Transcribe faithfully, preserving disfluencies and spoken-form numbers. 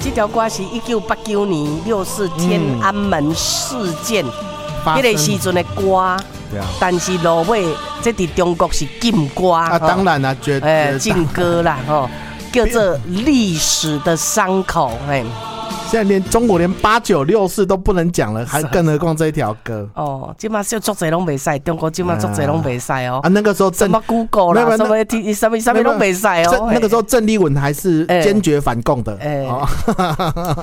这条歌是一九八九年六四天安门事件，那、嗯、个时阵的歌。对啊，但是落尾这伫中国是禁歌啊， 当然啦，绝对禁歌啦，吼，叫做历史的伤口，哎。 现在连中国连八九六四都不能讲了，还更何况这一条歌哦。今嘛就作侪拢袂使，中国今嘛作侪拢袂使哦。 啊，那个时候什么 Google 啦，什么 T 什么什么拢袂使哦。 那个时候郑丽文还是坚决反共的。哎、哦。